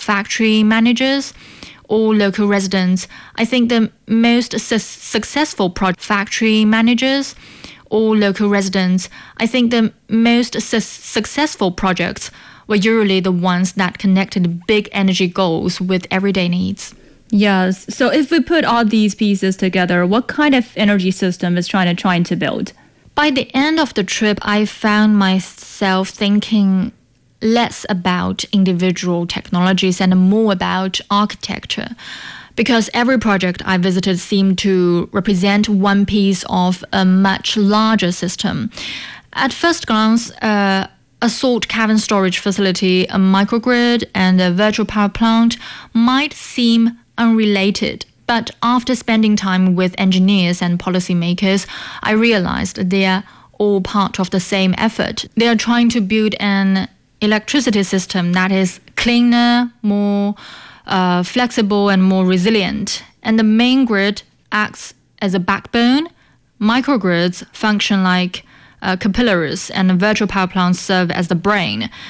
factory managers or local residents. I think the most successful factory managers or local residents. I think the most successful projects were usually the ones that connected big energy goals with everyday needs. Yes. So if we put all these pieces together, what kind of energy system is China trying to build? By the end of the trip, I found myself thinking less about individual technologies and more about architecture, because every project I visited seemed to represent one piece of a much larger system. At first glance, a salt cavern storage facility, a microgrid, and a virtual power plant might seem unrelated. But after spending time with engineers and policymakers, I realized they are all part of the same effort. They are trying to build an electricity system that is cleaner, more flexible, and more resilient. And the main grid acts as a backbone. Microgrids function like capillaries, and virtual power plants serve as the brain.